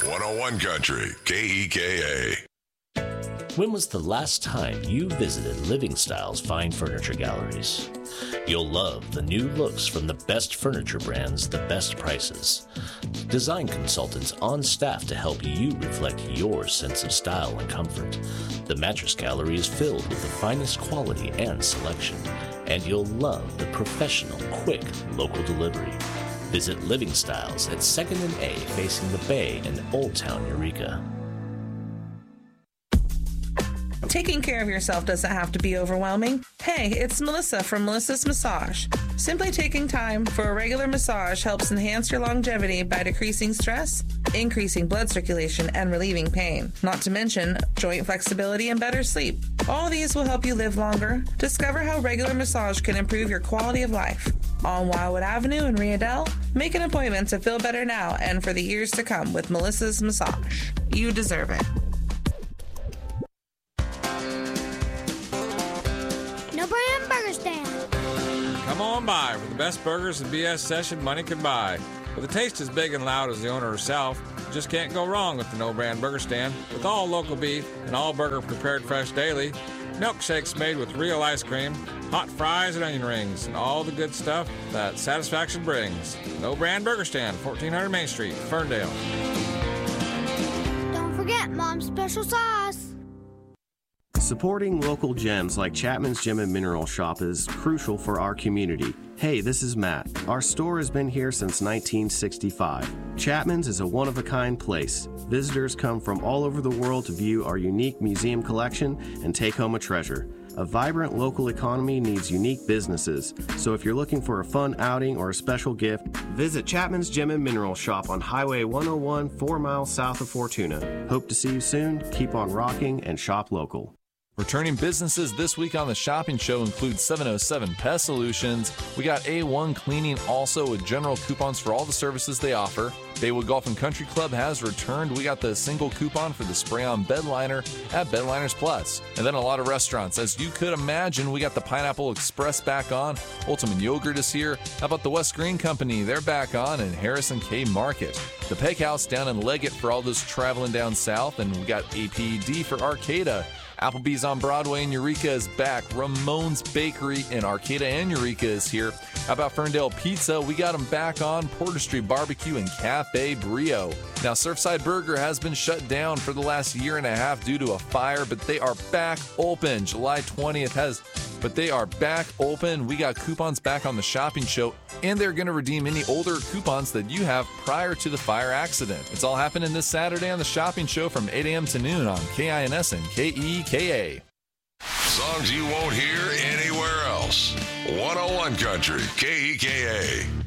101 Country, KEKA. When was the last time you visited Living Styles Fine Furniture Galleries? You'll love the new looks from the best furniture brands, the best prices. Design consultants on staff to help you reflect your sense of style and comfort. The Mattress Gallery is filled with the finest quality and selection, and you'll love the professional, quick, local delivery. Visit Living Styles at 2nd and A facing the Bay in Old Town, Eureka. Taking care of yourself doesn't have to be overwhelming. Hey, it's Melissa from Melissa's Massage. Simply taking time for a regular massage helps enhance your longevity by decreasing stress, increasing blood circulation, and relieving pain. Not to mention joint flexibility and better sleep. All these will help you live longer. Discover how regular massage can improve your quality of life. On Wildwood Avenue in Riadell, make an appointment to feel better now and for the years to come with Melissa's Massage. You deserve it. Come on by for the best burgers and BS session money can buy. With a taste as big and loud as the owner herself, you just can't go wrong with the No Brand Burger Stand. With all local beef and all burger prepared fresh daily, milkshakes made with real ice cream, hot fries and onion rings, and all the good stuff that satisfaction brings. No Brand Burger Stand, 1400 Main Street, Ferndale. Don't forget Mom's special sauce. Supporting local gems like Chapman's Gem and Mineral Shop is crucial for our community. Hey, this is Matt. Our store has been here since 1965. Chapman's is a one-of-a-kind place. Visitors come from all over the world to view our unique museum collection and take home a treasure. A vibrant local economy needs unique businesses, so if you're looking for a fun outing or a special gift, visit Chapman's Gem and Mineral Shop on Highway 101, 4 miles south of Fortuna. Hope to see you soon. Keep on rocking and shop local. Returning businesses this week on the shopping show include 707 Pest Solutions. We got A1 Cleaning also with general coupons for all the services they offer. Baywood Golf and Country Club has returned. We got the single coupon for the spray-on bed liner at Bedliners Plus. And then a lot of restaurants. As you could imagine, we got the Pineapple Express back on. Ultimate Yogurt is here. How about the West Green Company? They're back on. And Harrison K Market. The Peg House down in Leggett for all those traveling down south. And we got APD for Arcata. Applebee's on Broadway in Eureka is back. Ramon's Bakery in Arcata and Eureka is here. How about Ferndale Pizza? We got them back on. Porter Street Barbecue and Cafe Brio. Now, Surfside Burger has been shut down for the last year and a half due to a fire, but they are back open. July 20th but they are back open. We got coupons back on the shopping show, and they're going to redeem any older coupons that you have prior to the fire accident. It's all happening this Saturday on the shopping show from 8 a.m. to noon on KINS and KEKA. Songs you won't hear anywhere else. 101 Country, KEKA.